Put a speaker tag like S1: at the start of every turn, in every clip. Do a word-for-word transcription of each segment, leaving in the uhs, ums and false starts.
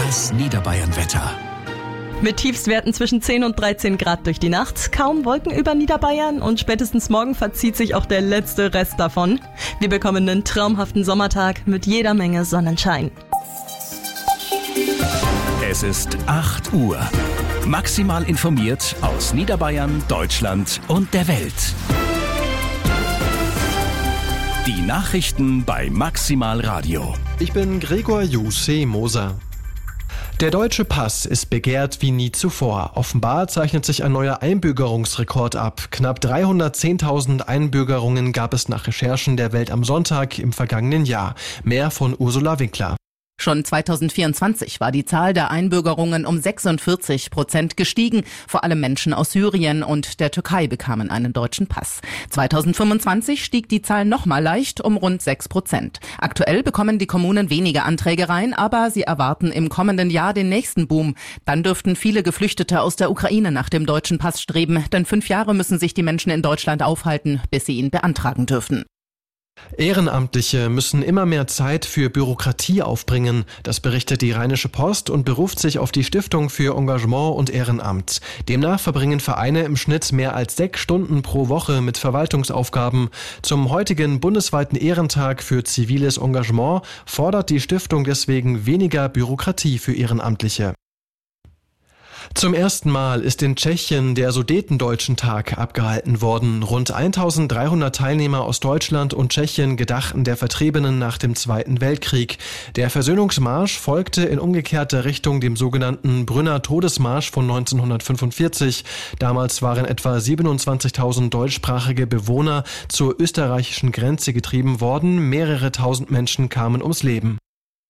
S1: Das Niederbayern-Wetter.
S2: Mit Tiefstwerten zwischen zehn und dreizehn Grad durch die Nacht, kaum Wolken über Niederbayern und spätestens morgen verzieht sich auch der letzte Rest davon. Wir bekommen einen traumhaften Sommertag mit jeder Menge Sonnenschein.
S1: Es ist acht Uhr. Maximal informiert aus Niederbayern, Deutschland und der Welt. Die Nachrichten bei Maximal Radio.
S3: Ich bin Gregor Jussi Moser. Der deutsche Pass ist begehrt wie nie zuvor. Offenbar zeichnet sich ein neuer Einbürgerungsrekord ab. Knapp dreihundertzehntausend Einbürgerungen gab es nach Recherchen der Welt am Sonntag im vergangenen Jahr. Mehr von Ursula Winkler.
S4: Schon zweitausendvierundzwanzig war die Zahl der Einbürgerungen um sechsundvierzig Prozent gestiegen. Vor allem Menschen aus Syrien und der Türkei bekamen einen deutschen Pass. zweitausendfünfundzwanzig stieg die Zahl nochmal leicht um rund sechs Prozent. Aktuell bekommen die Kommunen weniger Anträge rein, aber sie erwarten im kommenden Jahr den nächsten Boom. Dann dürften viele Geflüchtete aus der Ukraine nach dem deutschen Pass streben, denn fünf Jahre müssen sich die Menschen in Deutschland aufhalten, bis sie ihn beantragen dürfen.
S3: Ehrenamtliche müssen immer mehr Zeit für Bürokratie aufbringen. Das berichtet die Rheinische Post und beruft sich auf die Stiftung für Engagement und Ehrenamt. Demnach verbringen Vereine im Schnitt mehr als sechs Stunden pro Woche mit Verwaltungsaufgaben. Zum heutigen bundesweiten Ehrentag für ziviles Engagement fordert die Stiftung deswegen weniger Bürokratie für Ehrenamtliche. Zum ersten Mal ist in Tschechien der Sudetendeutschen Tag abgehalten worden. Rund eintausenddreihundert Teilnehmer aus Deutschland und Tschechien gedachten der Vertriebenen nach dem Zweiten Weltkrieg. Der Versöhnungsmarsch folgte in umgekehrter Richtung dem sogenannten Brünner Todesmarsch von neunzehnhundertfünfundvierzig. Damals waren etwa siebenundzwanzigtausend deutschsprachige Bewohner zur österreichischen Grenze getrieben worden. Mehrere tausend Menschen kamen ums Leben.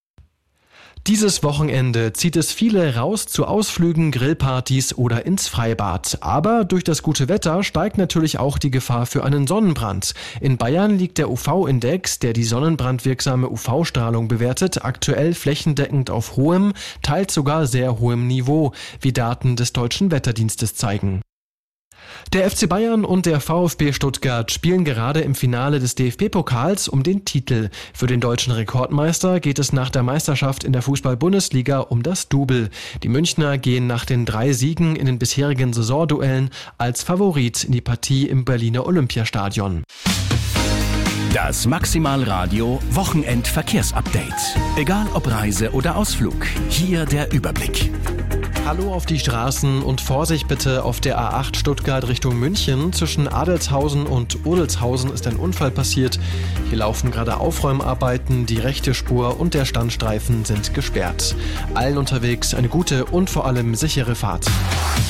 S3: Dieses Wochenende zieht es viele raus zu Ausflügen, Grillpartys oder ins Freibad. Aber durch das gute Wetter steigt natürlich auch die Gefahr für einen Sonnenbrand. In Bayern liegt der U V-Index, der die sonnenbrandwirksame U V-Strahlung bewertet, aktuell flächendeckend auf hohem, teils sogar sehr hohem Niveau, wie Daten des Deutschen Wetterdienstes zeigen. Der F C Bayern und der VfB Stuttgart spielen gerade im Finale des D F B-Pokals um den Titel. Für den deutschen Rekordmeister geht es nach der Meisterschaft in der Fußball-Bundesliga um das Double. Die Münchner gehen nach den drei Siegen in den bisherigen Saisonduellen als Favorit in die Partie im Berliner Olympiastadion.
S1: Das Maximal Radio Wochenend-Verkehrsupdate. Egal ob Reise oder Ausflug, hier der Überblick.
S3: Hallo auf die Straßen und Vorsicht bitte auf der A acht Stuttgart Richtung München. Zwischen Adelshausen und Odelshausen ist ein Unfall passiert. Hier laufen gerade Aufräumarbeiten, die rechte Spur und der Standstreifen sind gesperrt. Allen unterwegs eine gute und vor allem sichere Fahrt.